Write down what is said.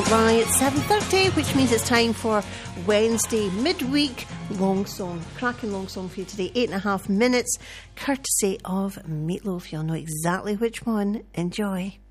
gone by at 7:30, which means it's time for Wednesday midweek long song. Cracking long song for you today, 8.5 minutes, courtesy of Meatloaf. You'll know exactly which one. Enjoy.